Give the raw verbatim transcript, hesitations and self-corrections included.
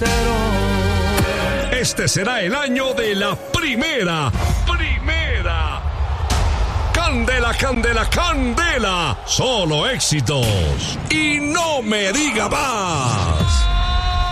entero. Este será el año de la primera, primera. Candela, candela, candela. Solo éxitos. Y no me diga más.